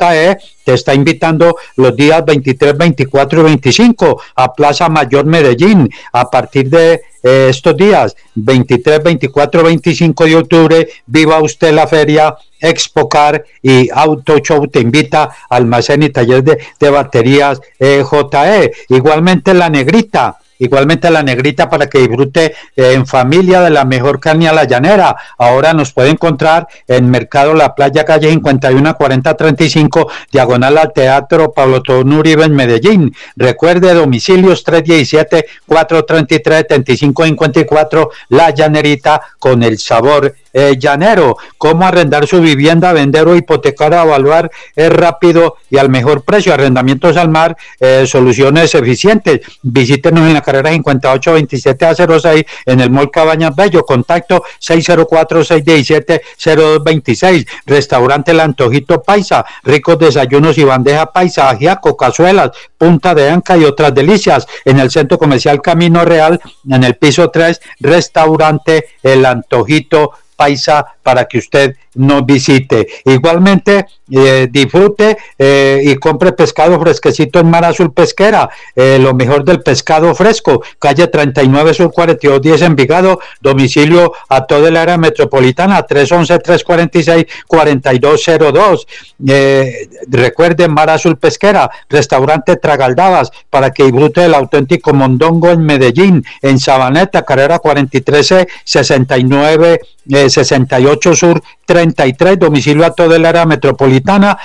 JE te está invitando los días 23, 24 y 25 a Plaza Mayor Medellín. A partir de estos días, 23, 24, 25 de octubre, viva usted la feria Expocar y Auto Show te invita a almacén y taller de baterías JE. Igualmente La Negrita para que disfrute en familia de la mejor carne a la llanera. Ahora nos puede encontrar en Mercado La Playa, calle 51 40 35, diagonal al Teatro Pablo Tobón Uribe en Medellín. Recuerde, domicilios 317-433-7554, La Llanerita, con el sabor llanero. Cómo arrendar su vivienda, vender o hipotecar o evaluar rápido y al mejor precio. Arrendamientos al mar, soluciones eficientes. Visítenos en la carrera 5827A06 en el Mall Cabañas Bello. Contacto 604-617-0226. Restaurante El Antojito Paisa, ricos desayunos y bandeja paisa, ajiaco, cazuelas, punta de anca y otras delicias. En el Centro Comercial Camino Real, en el piso 3, restaurante El Antojito Paisa, para que usted nos visite. Igualmente, disfrute y compre pescado fresquecito en Mar Azul Pesquera, lo mejor del pescado fresco, calle 39 Sur 4210 Envigado, domicilio a toda el área metropolitana, 311-346-4202. Recuerde, Mar Azul Pesquera, restaurante Tragaldabas, para que disfrute del auténtico mondongo en Medellín, en Sabaneta, carrera 43C 68 Sur 33, domicilio a toda el área metropolitana,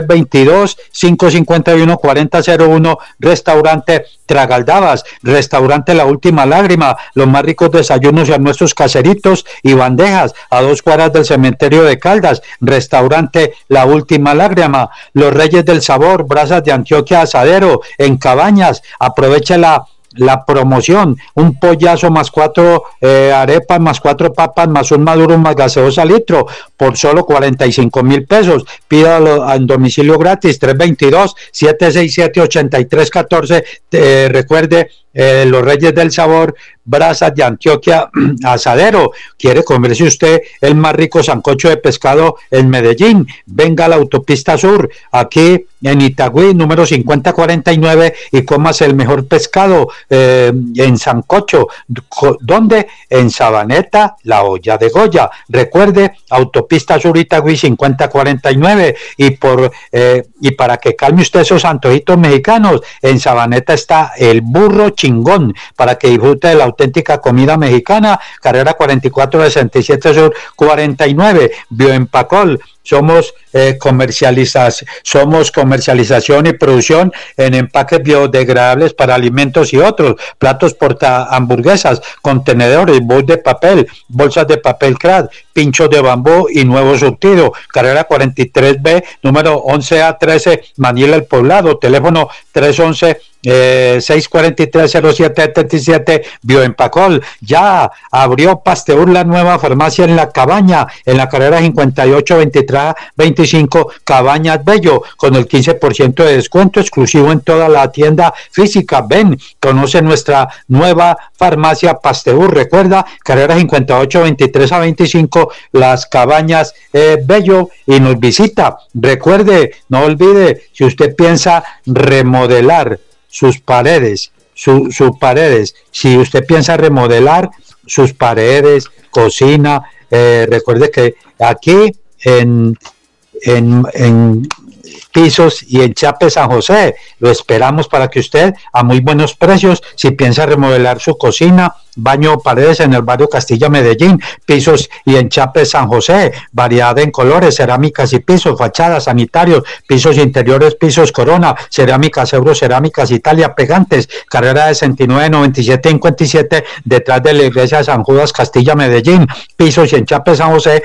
322-551-4001, restaurante Tragaldabas, restaurante La Última Lágrima, los más ricos desayunos y almuerzos caseritos y bandejas, a 2 cuadras del cementerio de Caldas, restaurante La Última Lágrima, Los Reyes del Sabor, Brasas de Antioquia Asadero, en Cabañas. Aprovecha la promoción, un pollazo más 4 arepas, más 4 papas, más un maduro, más gaseosa litro, por solo 45,000 pesos. Pídalo en domicilio gratis, 322-767-8314. Recuerde, Los Reyes del Sabor, Brasas de Antioquia Asadero. ¿Quiere comerse usted el más rico sancocho de pescado en Medellín? Venga a la autopista sur, aquí en Itagüí, número 5049, y cómase el mejor pescado en sancocho. ¿Dónde? En Sabaneta, La Olla de Goya. Recuerde, autopista sur Itagüí 5049, y para que calme usted esos antojitos mexicanos, en Sabaneta está El Burro Chingón, para que disfrute de la auténtica comida mexicana, carrera 4467 Sur 49, Bioempacol. Somos comercialización y producción en empaques biodegradables para alimentos y otros, platos porta hamburguesas, contenedores, bolsas de papel, bolsas de papel craft, pinchos de bambú y nuevo surtido. Carrera 43B, número 11A13, Manila El Poblado, teléfono 311-643-0777, Bioempacol. Ya abrió Pasteur, la nueva farmacia en La Cabaña, en la carrera 5823-25, Cabañas Bello, con el 15% de descuento exclusivo en toda la tienda física. Ven, conoce nuestra nueva farmacia Pasteur. Recuerda, carrera 5823-25, Las Cabañas Bello, y nos visita. Recuerde, no olvide, si usted piensa remodelar sus paredes, sus paredes, si usted piensa remodelar sus paredes, cocina, recuerde que aquí en Pisos y Enchape San José lo esperamos para que usted, a muy buenos precios, si piensa remodelar su cocina, baño o paredes, en el barrio Castilla Medellín. Pisos y Enchape San José, variedad en colores, cerámicas y pisos, fachadas, sanitarios, pisos interiores, pisos Corona, cerámicas Euro, cerámicas Italia, pegantes, carrera 69-97-57, detrás de la iglesia de San Judas, Castilla Medellín. Pisos y Enchape San José,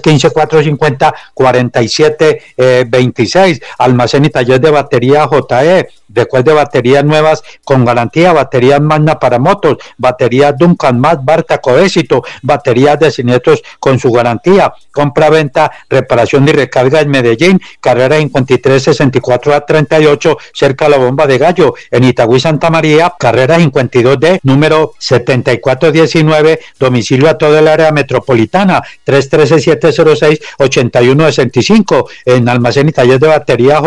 315-450-4726, almacén y taller de batería JE. Recuerde, baterías nuevas con garantía, baterías Magna para motos, baterías Duncan, Más, Bartaco, Éxito, baterías de siniestros con su garantía. Compra, venta, reparación y recarga en Medellín, carrera 53-64-38, cerca a la Bomba de Gallo. En Itagüí, Santa María, carrera 52D, número 7419, domicilio a toda el área metropolitana, 313-706-8165. En almacén y taller de batería